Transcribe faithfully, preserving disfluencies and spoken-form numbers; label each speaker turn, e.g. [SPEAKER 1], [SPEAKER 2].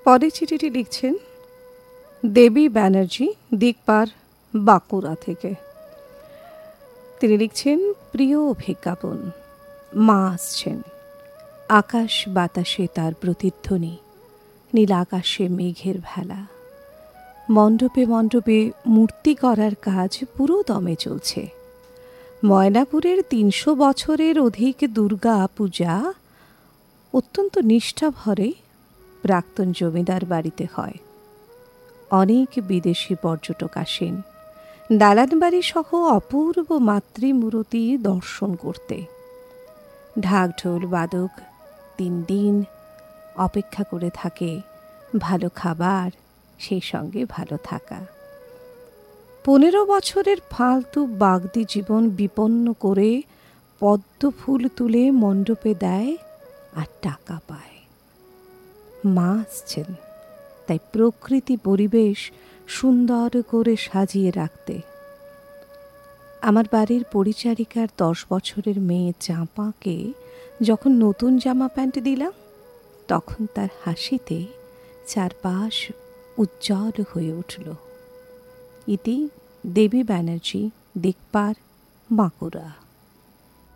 [SPEAKER 1] পরে চিঠিটি লিখছেন দেবী ব্যানার্জি, দিকপার, বাঁকুড়া থেকে। তিনি লিখছেন, প্রিয় অভিজ্ঞাপন, মা আসছেন। আকাশ বাতাসে তার প্রতিধ্বনি, নীল আকাশে মেঘের ভেলা। মণ্ডপে মণ্ডপে মূর্তি করার কাজ পুরো দমে চলছে। ময়নাপুরের তিনশো বছরের অধিক দুর্গা পূজা অত্যন্ত নিষ্ঠাভরে প্রাক্তন জমিদার বাড়িতে হয়। অনেক বিদেশি পর্যটক আসেন দালানবাড়ি সহ অপূর্ব মাতৃমূর্তি দর্শন করতে। ঢাক ঢোল বাদক তিন দিন অপেক্ষা করে থাকে ভালো খাবার, সেই সঙ্গে ভালো থাকা। পনেরো বছরের ফালতু বাগদি জীবন বিপন্ন করে পদ্ম ফুল তুলে মণ্ডপে দেয় আর টাকা পায়। মা আসছেন, তাই প্রকৃতি পরিবেশ সুন্দর করে সাজিয়ে রাখতে। আমার বাড়ির পরিচারিকার দশ বছরের মেয়ে চাঁপাকে যখন নতুন জামা প্যান্ট দিলাম, তখন তার হাসিতে চারপাশ উজ্জ্বল হয়ে উঠল। ইতি দেবী ব্যানার্জি, দিকপার, বাঁকুড়া।